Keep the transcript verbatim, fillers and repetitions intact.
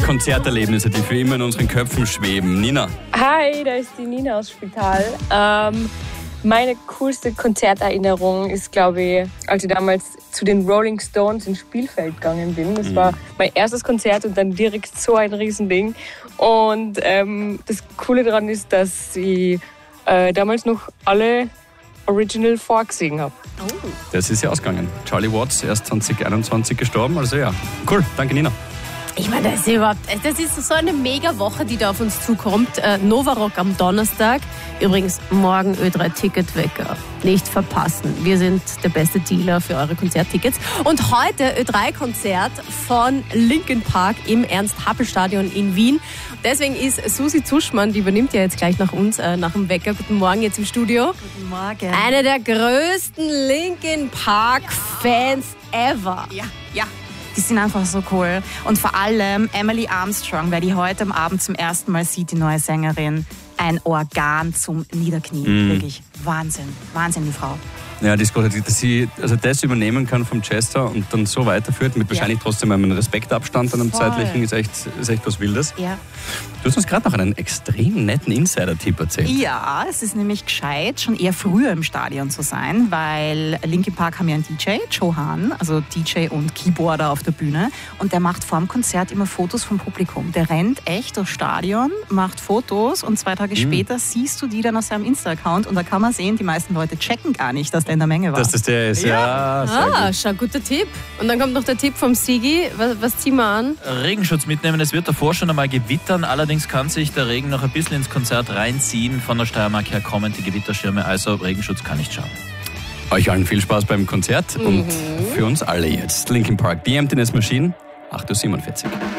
Konzerterlebnisse, die für immer in unseren Köpfen schweben. Nina. Hi, da ist die Nina aus Spital. Ähm, meine coolste Konzerterinnerung ist, glaube ich, als ich damals zu den Rolling Stones ins Spielfeld gegangen bin. Das mhm. war mein erstes Konzert und dann direkt so ein Riesending. Und ähm, das Coole daran ist, dass ich äh, damals noch alle Original vorgesehen habe. Oh. Das ist ja ausgegangen. Charlie Watts, erst zwanzig einundzwanzig gestorben, also ja. Cool, danke Nina. Ich meine, das ist überhaupt, das ist so eine mega Woche, die da auf uns zukommt. Äh, Nova Rock am Donnerstag. Übrigens, morgen Ö drei Ticketwecker. Nicht verpassen. Wir sind der beste Dealer für eure Konzerttickets. Und heute Ö drei Konzert von Linkin Park im Ernst-Happel-Stadion in Wien. Deswegen ist Susi Zuschmann, die übernimmt ja jetzt gleich nach uns, äh, nach dem Wecker. Guten Morgen jetzt im Studio. Guten Morgen. Eine der größten Linkin Park-Fans ever. Ja, ja. Die sind einfach so cool. Und vor allem Emily Armstrong, wer die heute am Abend zum ersten Mal sieht, die neue Sängerin, ein Organ zum Niederknien. Mm. Wirklich Wahnsinn. Wahnsinn, die Frau. Ja, die ist großartig, dass sie also das übernehmen kann vom Chester und dann so weiterführt, mit wahrscheinlich ja. trotzdem einem Respektabstand an einem Voll. zeitlichen, ist echt, ist echt was Wildes. Ja. Du hast uns gerade noch einen extrem netten Insider-Tipp erzählt. Ja, es ist nämlich gescheit, schon eher früher im Stadion zu sein, weil Linkin Park haben ja einen D J, Joe Hahn, also D J und Keyboarder auf der Bühne, und der macht vor dem Konzert immer Fotos vom Publikum. Der rennt echt durchs Stadion, macht Fotos und zwei Tage mhm. später siehst du die dann auf seinem Insta-Account und da kann man sehen, die meisten Leute checken gar nicht, dass der in der Menge war. Dass das der ist, ja. ja ah, schau, guter Tipp. Und dann kommt noch der Tipp vom Sigi. Was, was ziehen wir an? Regenschutz mitnehmen. Es wird davor schon einmal gewittern. Allerdings kann sich der Regen noch ein bisschen ins Konzert reinziehen. Von der Steiermark her kommen die Gewitterschirme. Also Regenschutz kann nicht schaden. Euch allen viel Spaß beim Konzert. Mhm. Und für uns alle jetzt Linkin Park, The Emptiness Machine, acht Uhr siebenundvierzig.